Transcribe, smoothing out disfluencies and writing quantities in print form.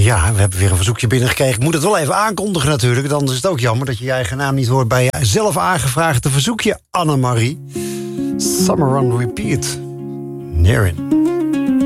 Ja, we hebben weer een verzoekje binnengekregen. Ik moet het wel even aankondigen natuurlijk. Dan is het ook jammer dat je je eigen naam niet hoort bij je zelf aangevraagde verzoekje, Annemarie. Summer on Repeat. Nerin.